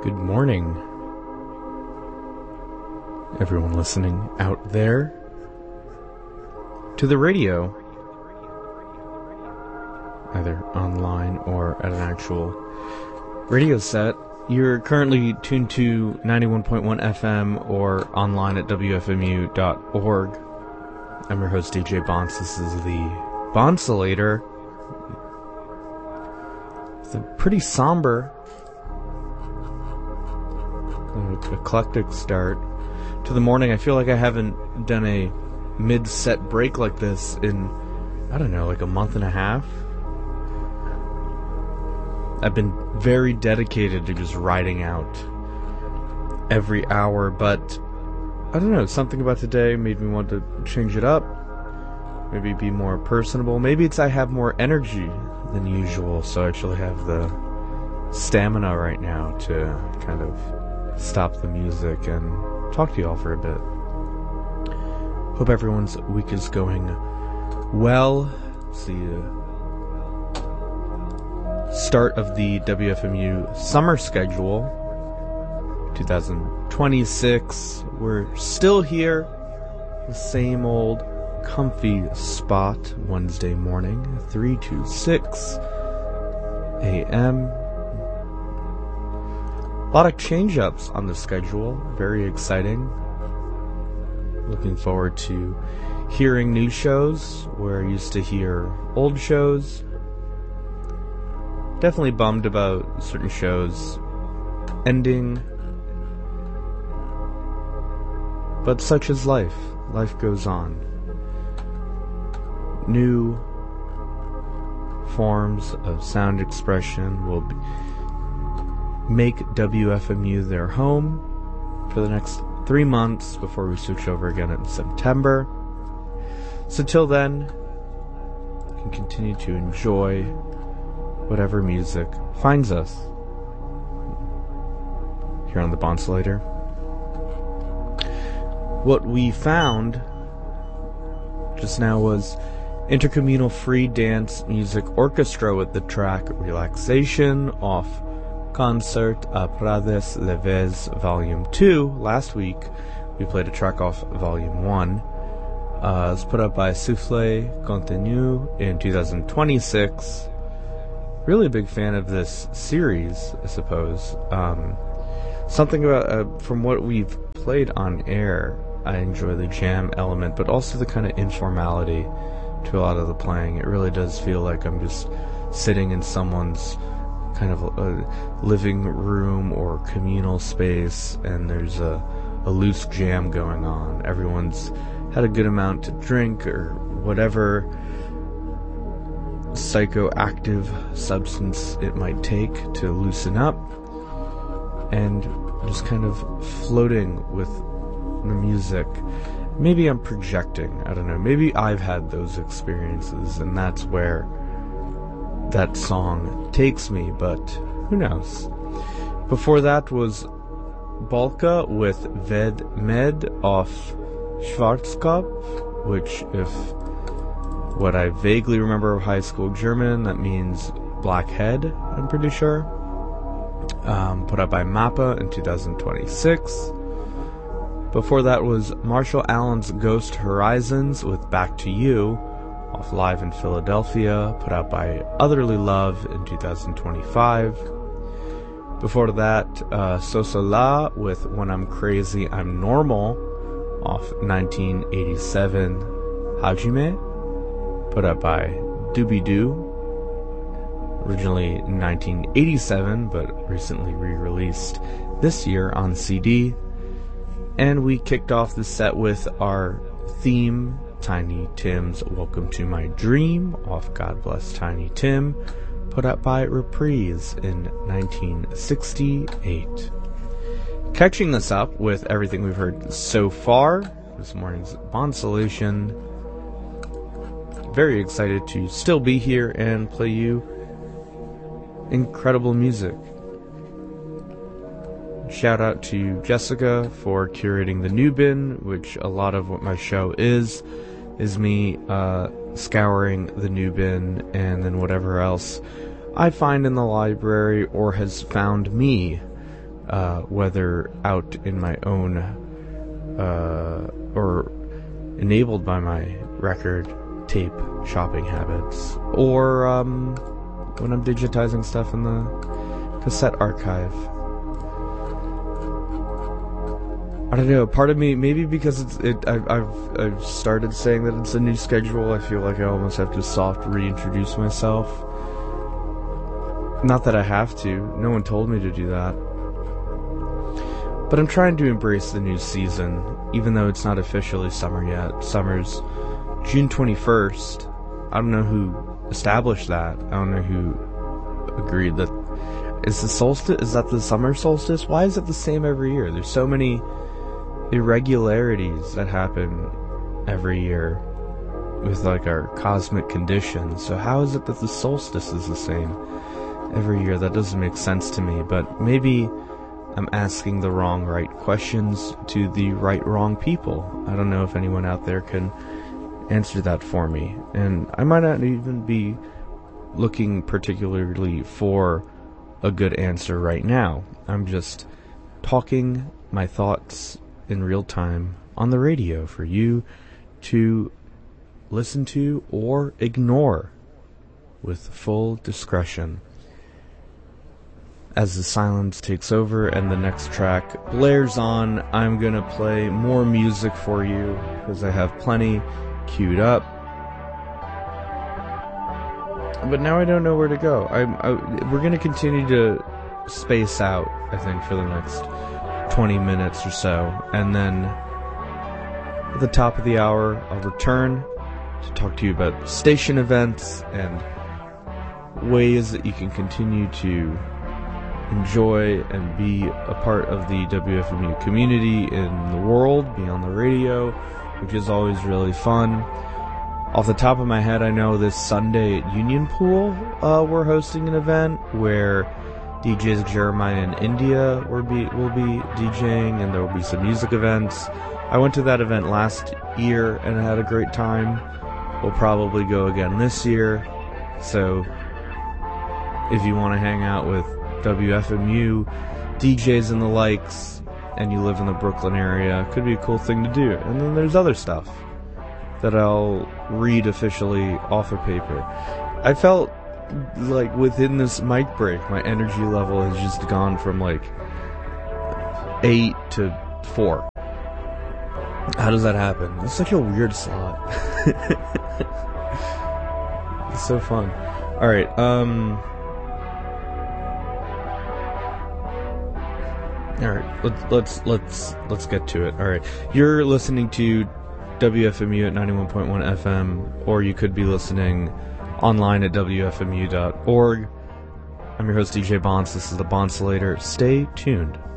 Good morning, everyone listening out there to the radio, either online or at an actual radio set. You're currently tuned to 91.1 FM or online at wfmu.org. I'm your host, DJ Bonce. This is the Bonsolator. It's a pretty somber, eclectic start to the morning. I feel like I haven't done a mid-set break like this in, I don't know, like a month and a half. I've been very dedicated to just writing out every hour, but I don't know, something about today made me want to change it up, maybe be more personable. Maybe it's I have more energy than usual, so I actually have the stamina right now to kind of stop the music and talk to you all for a bit. Hope everyone's week is going well. It's the start of the WFMU summer schedule, 2026. We're still here, the same old comfy spot, Wednesday morning, 3 to 6 a.m. A lot of change-ups on the schedule, very exciting. Looking forward to hearing new shows where I used to hear old shows. Definitely bummed about certain shows ending, but such is life. Life goes on. New forms of sound expression will make WFMU their home for the next 3 months before we switch over again in September. So till then, you can continue to enjoy whatever music finds us here on the Bonsolator. What we found just now was Intercommunal Free Dance Music Orchestra with the track Relaxation off Concert à Prades Leves Volume 2. Last week we played a track off Volume 1. It was put up by Souffle Contenu in 2026. Really a big fan of this series, I suppose. Something about, from what we've played on air, I enjoy the jam element, but also the kind of informality to a lot of the playing. It really does feel like I'm just sitting in someone's kind of a living room or communal space, and there's a loose jam going on. Everyone's had a good amount to drink or whatever psychoactive substance it might take to loosen up, and just kind of floating with the music. Maybe I'm projecting, I don't know, maybe I've had those experiences and that's where that song takes me, but who knows. Before that was Balka with Ved Med off Schwarzkopf, which, if what I vaguely remember of high school German, that means black head, I'm pretty sure. Put up by Mappa in 2026. Before that was Marshall Allen's Ghost Horizons with Back to You off Live in Philadelphia, put out by Otherly Love in 2025. Before that, Sosola with When I'm Crazy, I'm Normal off 1987 Hajime, put out by Doobie Doo, originally 1987, but recently re-released this year on CD. And we kicked off the set with our theme, Tiny Tim's Welcome to My Dream, off God Bless Tiny Tim, put out by Reprise in 1968. Catching this up with everything we've heard so far, this morning's Bonsolution. Very excited to still be here and play you incredible music. Shout out to Jessica for curating the New Bin, which a lot of what my show is me scouring the New Bin and then whatever else I find in the library or has found me whether out in my own or enabled by my record tape shopping habits, or when I'm digitizing stuff in the cassette archive. I don't know, part of me, maybe because I've started saying that it's a new schedule, I feel like I almost have to soft reintroduce myself. Not that I have to, no one told me to do that. But I'm trying to embrace the new season, even though it's not officially summer yet. Summer's June 21st. I don't know who established that. I don't know who agreed that. Is the solstice, is that the summer solstice? Why is it the same every year? There's so many irregularities that happen every year with like our cosmic conditions. So how is it that the solstice is the same every year? That doesn't make sense to me, but maybe I'm asking the right questions to the wrong people. I don't know if anyone out there can answer that for me, and I might not even be looking particularly for a good answer right now. I'm just talking my thoughts in real time on the radio for you to listen to or ignore with full discretion. As the silence takes over and the next track blares on, I'm gonna play more music for you because I have plenty queued up. But now I don't know where to go. We're gonna continue to space out, I think, for the next 20 minutes or so, and then at the top of the hour I'll return to talk to you about station events and ways that you can continue to enjoy and be a part of the WFMU community in the world, be on the radio, which is always really fun. Off the top of my head, I know this Sunday at Union Pool, we're hosting an event where DJs Jeremiah and India will be DJing, and there will be some music events. I went to that event last year and I had a great time. We'll probably go again this year. So if you want to hang out with WFMU DJs and the likes, and you live in the Brooklyn area, could be a cool thing to do. And then there's other stuff that I'll read officially off of paper. I felt like within this mic break, my energy level has just gone from like 8 to 4. How does that happen? It's such a weird slot. It's so fun. Alright, Alright, let's get to it. Alright, you're listening to WFMU at 91.1 FM, or you could be listening online at WFMU.org. I'm your host, DJ Bonce. This is the Bonsolator. Stay tuned.